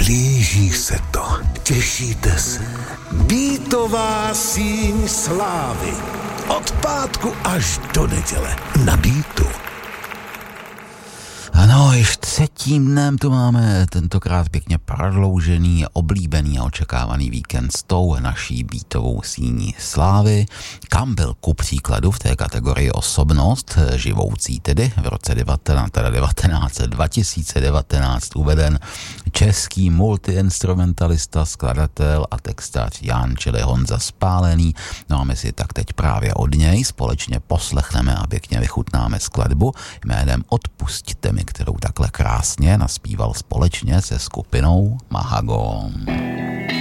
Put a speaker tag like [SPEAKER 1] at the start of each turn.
[SPEAKER 1] Blíží se to. Těšíte se? Beatová síň slávy. Od pátku až do neděle. Na Beatu.
[SPEAKER 2] Ano, již třetím dnem tu máme tentokrát pěkně prodloužený, oblíbený a očekávaný víkend s tou naší beatovou síní slávy, kam byl ku příkladu v té kategorii osobnost, živoucí tedy v roce 2019 uveden český multiinstrumentalista, skladatel a textař Jan, čili Honza Spálený. No a my si tak teď právě od něj společně poslechneme a pěkně vychutnáme skladbu jménem Odpusťte mi, kterou takhle krásně naspíval společně se skupinou Mahagon.